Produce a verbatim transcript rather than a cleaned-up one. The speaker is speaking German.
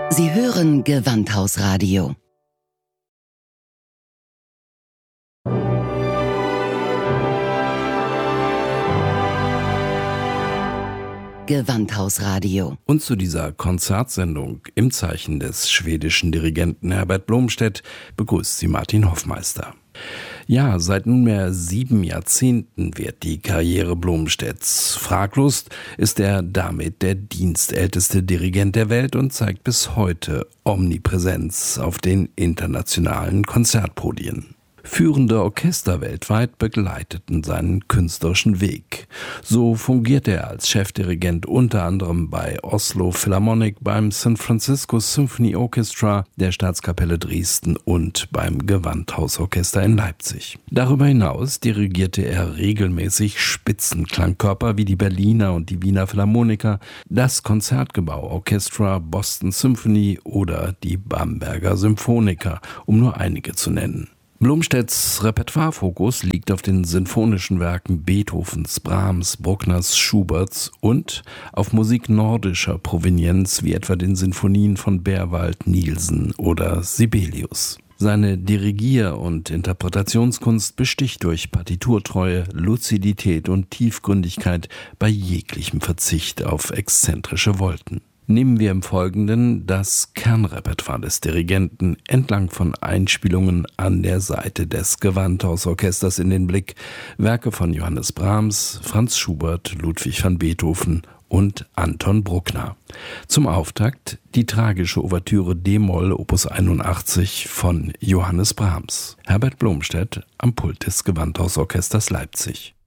Sie hören Gewandhausradio. Gewandhausradio. Und zu dieser Konzertsendung im Zeichen des schwedischen Dirigenten Herbert Blomstedt begrüßt sie Martin Hoffmeister. Ja, seit nunmehr sieben Jahrzehnten währt die Karriere Blomstedts. Fraglos ist er damit der dienstälteste Dirigent der Welt und zeigt bis heute Omnipräsenz auf den internationalen Konzertpodien. Führende Orchester weltweit begleiteten seinen künstlerischen Weg. So fungierte er als Chefdirigent unter anderem bei Oslo Philharmonic, beim San Francisco Symphony Orchestra, der Staatskapelle Dresden und beim Gewandhausorchester in Leipzig. Darüber hinaus dirigierte er regelmäßig Spitzenklangkörper wie die Berliner und die Wiener Philharmoniker, das Konzertgebouw Orchestra, Boston Symphony oder die Bamberger Symphoniker, um nur einige zu nennen. Blomstedts Repertoirefokus liegt auf den sinfonischen Werken Beethovens, Brahms, Bruckners, Schuberts und auf Musik nordischer Provenienz wie etwa den Sinfonien von Berwald, Nielsen oder Sibelius. Seine Dirigier- und Interpretationskunst besticht durch Partiturtreue, Luzidität und Tiefgründigkeit bei jeglichem Verzicht auf exzentrische Volten. Nehmen wir im Folgenden das Kernrepertoire des Dirigenten entlang von Einspielungen an der Seite des Gewandhausorchesters in den Blick. Werke von Johannes Brahms, Franz Schubert, Ludwig van Beethoven und Anton Bruckner. Zum Auftakt die tragische Ouvertüre D-Moll Opus einundachtzig von Johannes Brahms. Herbert Blomstedt am Pult des Gewandhausorchesters Leipzig.